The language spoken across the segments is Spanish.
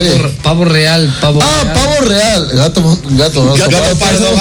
Pavo real, pavo real. Pavo real. Gato pardo.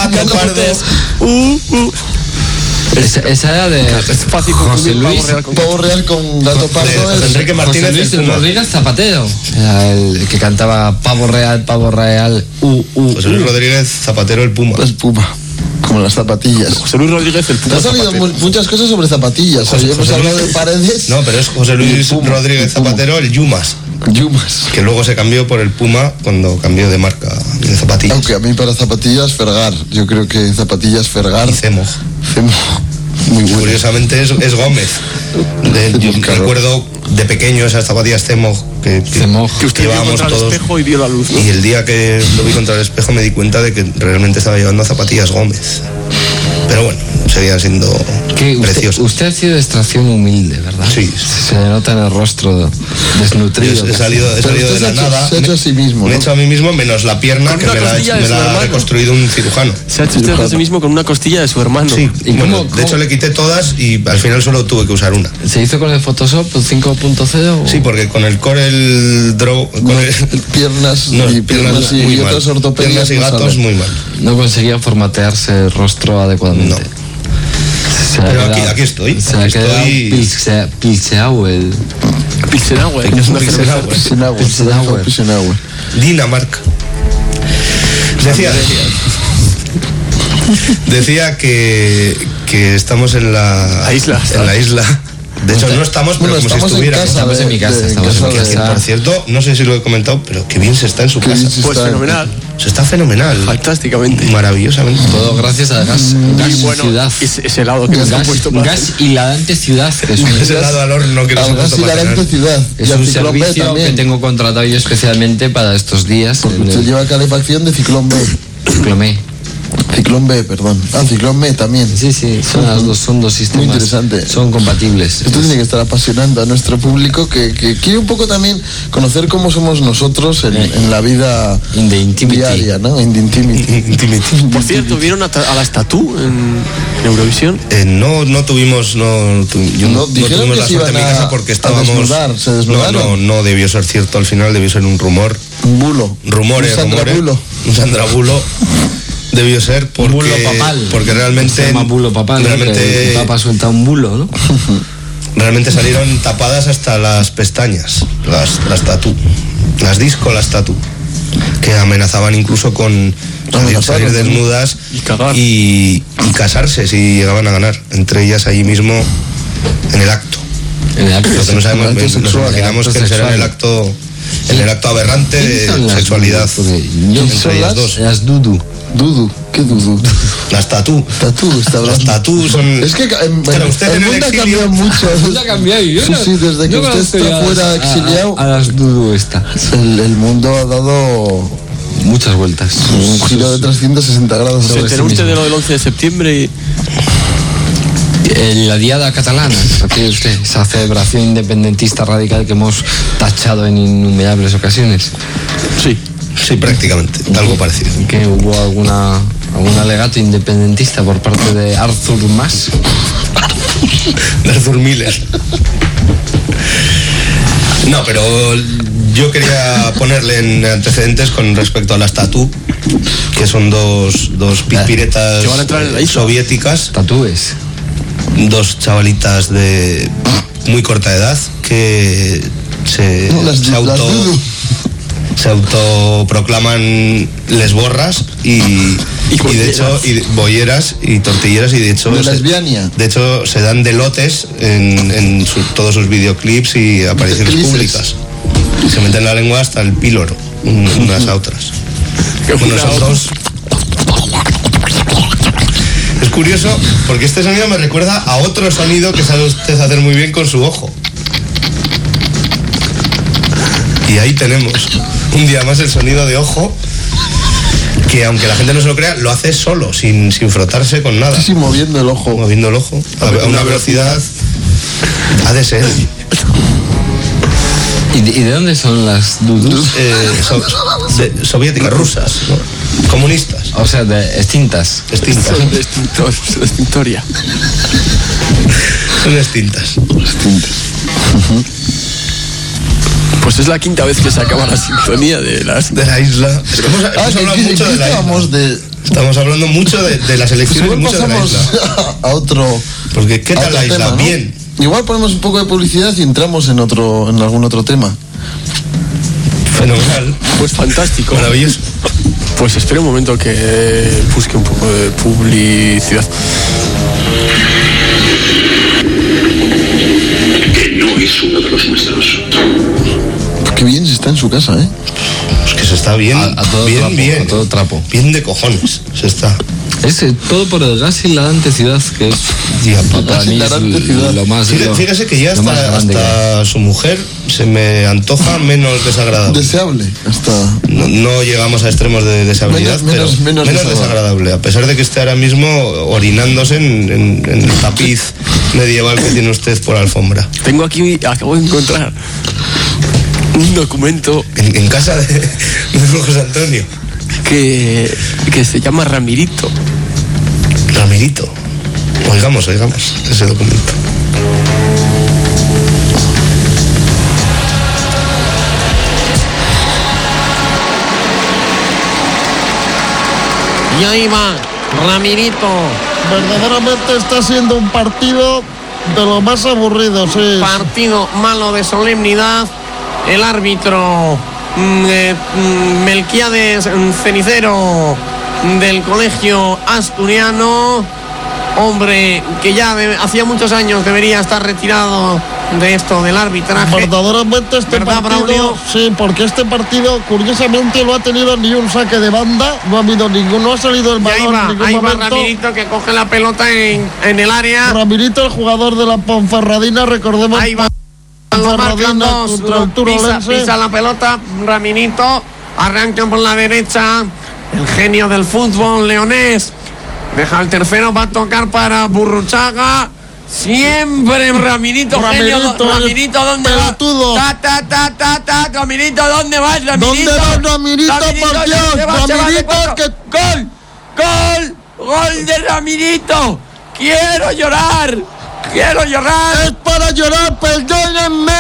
Esa era de fácil José Luis. Pavo real con gato pardo es Enrique Martínez José Luis Rodríguez Zapatero. Era el que cantaba pavo real, José Luis Rodríguez Zapatero, el Puma. el puma. Como las zapatillas. José Luis Rodríguez, el Te Puma han salido Zapatero. muchas cosas sobre zapatillas. Hoy hemos hablado de paredes. No, pero es José Luis Rodríguez Zapatero, el Yumas, Yumas. que luego se cambió por el Puma cuando cambió de marca de zapatillas. Aunque a mí para zapatillas Fergar. Yo creo que zapatillas Fergar. Y Cemo. Muy bueno. Curiosamente es Gómez. Yo recuerdo de pequeño esas zapatillas Cemo que usted vio llevábamos contra el todos. espejo y vio la luz, ¿no? Y el día que lo vi contra el espejo me di cuenta de que realmente estaba llevando zapatillas Gómez. Pero bueno, seguían siendo preciosas. Usted ha sido de extracción humilde, ¿verdad? Sí. Se nota en el rostro desnutrido. He salido de la nada. Se ha hecho a sí mismo. Me he ¿no? hecho a mí mismo menos la pierna, Con que una me costilla de su la ha hermano. reconstruido un cirujano. Se ha hecho usted a sí mismo con una costilla de su hermano. Sí, ¿Y bueno, cómo? de hecho le quité todas y al final solo tuve que usar una. ¿Se hizo con el Photoshop 5.0? Sí, porque con el Corel Draw, con Piernas no, y piernas muy y mal. otras ortopedias. Piernas y no gatos salen. muy mal. No conseguía formatearse el rostro adecuadamente. No. Se ha Pero quedado- aquí estoy. Se ha Aquí quedado estoy. Pilseauer. Pilsenauer, que es una cerveza. Pilsenauer. Pilsenauer. Dinamarca. Decía que estamos en la isla. En la isla. De hecho, no estamos, pero Bueno, como si estamos en estuviéramos. casa. Estamos en mi casa, estamos en mi Que, casa. por cierto, no sé si lo he comentado, pero que bien se está en su casa. Pues fenomenal, Se está fenomenal. fantásticamente. Maravillosamente. Todo gracias a Gas Y bueno, Ciudad. ese helado que nos han puesto para Gas Hilarante Ciudad. Que es un, Ese lado al horno que nos Al han gas puesto para hilarante cenar. ciudad. es Y al un Ciclón B servicio que también. tengo contratado yo especialmente para estos días. Porque usted lleva calefacción de Ciclón B. Ciclomé. Ciclón B, perdón. Ciclón B también. Sí, son las dos, son dos sistemas. Muy interesante. Son compatibles. Esto tiene que estar apasionando a nuestro público que quiere un poco también conocer cómo somos nosotros en la vida In the intimity. diaria, ¿no? In the intimity. Por cierto, ¿vieron a las Tatú en Eurovisión? No tuvimos No, dijeron tuvimos que la se suerte en mi iban casa a porque estábamos. desnudar, se desnudaron. No debió ser cierto al final, debió ser un rumor. Un bulo. Rumores. Un sandrabulo. Un sandrabulo. Debió ser porque, Bulo papal. porque realmente. Se llama bulo papal. Realmente, El Papa suelta un bulo, ¿no? realmente salieron tapadas hasta las pestañas, las tatú. Las tatú. Que amenazaban incluso con salir desnudas Y cagar. y casarse si llegaban a ganar. Entre ellas allí mismo en el acto. En el acto. Lo que no sabemos, acto nos sexual, imaginamos acto que será en sexual. el acto aberrante ¿Quiénes son de las sexualidad Dudu? Porque yo entre son ellas dos. Las Dudu. Dudu. ¿Qué dudu? Las tatú. Tatú, está Las hablando. tatú son. Es que Claro, usted el en el mundo ha exilio- cambiado mucho. Ha cambiado. Yo Sí, sí, desde que usted está fuera exiliado, A las Dudu está. el mundo ha dado Muchas vueltas. un giro de 360 grados. ¿Se Sobre enteró sí usted de mismo. lo del 11 de septiembre? Y La diada catalana, ¿sabe usted? Esa celebración independentista radical que hemos tachado en innumerables ocasiones. sí. Sí, prácticamente. Algo parecido. Que hubo algún alegato independentista por parte de Arthur Mas. De Arthur Miller. No, pero yo quería ponerle en antecedentes con respecto a las tatú, que son dos pispiretas Que van a entrar en la isla. soviéticas, Tatúes. dos chavalitas de muy corta edad que se autoproclaman lesborras y de hecho bolleras y tortilleras y de hecho De lesbiania. de hecho se dan de lotes en todos sus videoclips y apariciones ¿Qué dices? públicas. Se meten la lengua hasta el píloro unas a otras. Bueno, son dos. Es curioso porque este sonido me recuerda a otro sonido que sabe usted hacer muy bien con su ojo. Y ahí tenemos un día más el sonido de ojo, que aunque la gente no se lo crea, lo hace solo, sin frotarse con nada. Sí, moviendo el ojo. Moviendo el ojo a una velocidad. Ha de ser. ¿Y de dónde son las Dudus? Soviéticas, rusas, ¿no? Comunistas. O sea, de extintas. Extintas. Son de extintoria. Son extintas. Pues es la quinta vez que se acaba la sintonía de la isla. Es que hemos hablado mucho de la isla. Estamos hablando mucho de las elecciones y mucho de la isla. A otro. Porque ¿qué tal la isla? Tema, ¿no? Bien. Igual ponemos un poco de publicidad y entramos en algún otro tema. Fenomenal. Pues fantástico. Maravilloso. Pues espera un momento que busque un poco de publicidad. Que no es uno de los nuestros. Qué bien se está en su casa, ¿eh? Es que se está bien, a todo bien, trapo, bien. a todo trapo. Bien de cojones se está. Es todo por el gas hilarante ciudad, que es para mí es lo más. Fíjese que ya hasta su mujer se me antoja menos desagradable. Deseable. Hasta no llegamos a extremos de desagradabilidad, menos desagradable. A pesar de que esté ahora mismo orinándose en el tapiz medieval que tiene usted por la alfombra. Acabo de encontrar un documento en casa de José Antonio que se llama Ramirito. Oigamos ese documento. Y ahí va, Ramirito. Verdaderamente está siendo un partido de lo más aburrido, sí. Partido malo de solemnidad. El árbitro Melquiades Cenicero del Colegio Asturiano, hombre que ya hacía muchos años debería estar retirado de esto del arbitraje. Verdaderamente ¿Verdad, partido, Braulio? sí, porque este partido curiosamente no ha tenido ni un saque de banda, no ha habido ninguno, no ha salido el balón en ningún ahí va momento. Ramirito, que coge la pelota en el área. Ramirito, el jugador de la Ponferradina, recordemos. Ahí va, lo marcan dos, contra el Turolense. pisa la pelota, Ramirito, arranca por la derecha, el genio del fútbol leonés, deja el tercero, va a tocar para Burruchaga, siempre Ramirito, genio, Ramirito, ¿dónde va? Ramirito, ¿dónde vas, Ramirito? ¿Dónde vas, Ramirito, por Dios? Ramirito, que... ¡Gol de Ramirito! ¡Quiero llorar! Es para llorar, perdónenme,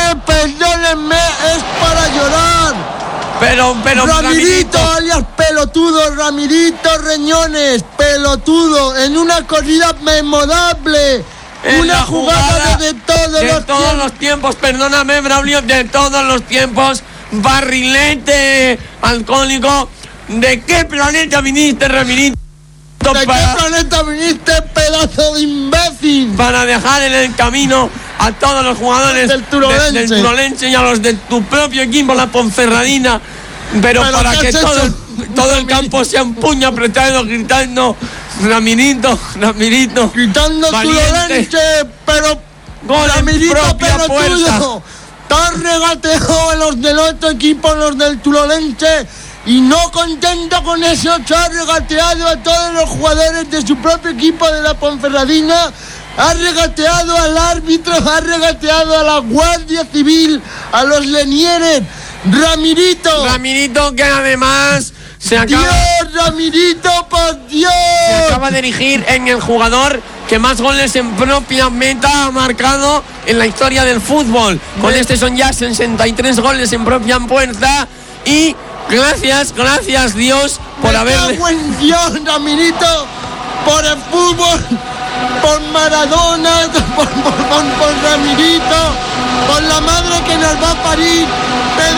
es para llorar. Pero Ramirito, alias pelotudo, Ramirito Reñones, pelotudo, en una corrida memorable. Una jugada de todos los tiempos, perdóname, Braulio, de todos los tiempos, barrilete alcohólico. ¿De qué planeta viniste, Ramirito? ¿De qué planeta viniste, pedazo de imbécil? Para dejar en el camino a todos los jugadores del Turolense y a los de tu propio equipo, la Ponferradina, pero para que todo el campo se empuña apretado, gritando Ramirito, gritando Turolense, pero Ramirito, pero tuyo. Tan regateado en los del otro equipo, los del Turolense. Y no contento con eso, se ha regateado a todos los jugadores de su propio equipo de la Ponferradina, ha regateado al árbitro, ha regateado a la Guardia Civil, a los lenieres. Ramirito, que además se acaba... ¡Dios, Ramirito, por Dios! Se acaba de erigir en el jugador que más goles en propia meta ha marcado en la historia del fútbol. Con este son ya 63 goles en propia puerta y... Gracias Dios por haberle... Buen Dios, Ramirito, por el fútbol, por Maradona, por Ramirito, por la madre que nos va a parir. Me